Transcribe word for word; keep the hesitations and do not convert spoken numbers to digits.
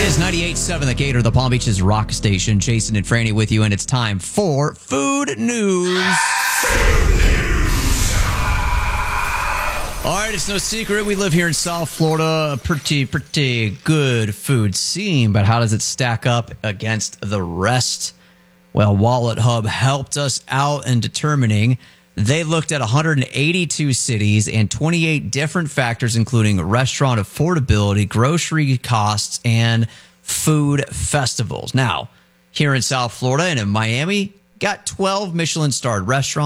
is ninety-eight point seven The Gator, the Palm Beach's rock station. Jason and Franny with you, and it's time for Food News. All right, it's no secret we live here in South Florida, a pretty, pretty good food scene, but how does it stack up against the rest? Well, Wallet Hub helped us out in determining. They looked at one hundred eighty-two cities and twenty-eight different factors, including restaurant affordability, grocery costs, and food festivals. Now, here in South Florida and in Miami, got twelve Michelin-starred restaurants.